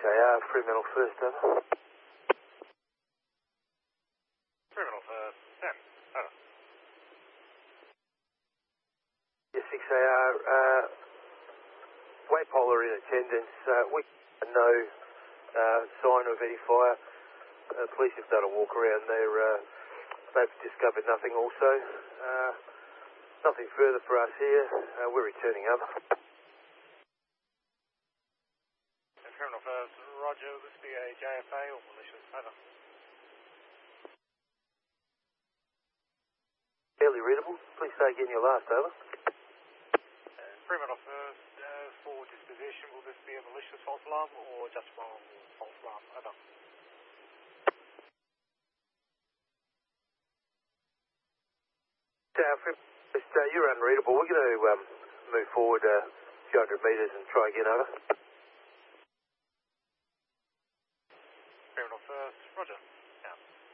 6AR, Fremantle first, over. Fremantle first, 10, over. Yeah, 6AR, Waypolar in attendance. We no sign of any fire. Police have done a walk around there. They've discovered nothing also. Nothing further for us here. We're returning, over. Fremantle first, roger. Will this be a JFA or malicious, over? Fairly readable. Please say again your last, over. Fremantle first, for disposition, will this be a malicious false alarm or just wrong false alarm, over? You're unreadable. We're going to move forward a few hundred metres and try again, over. Fremantle first, roger. Yeah.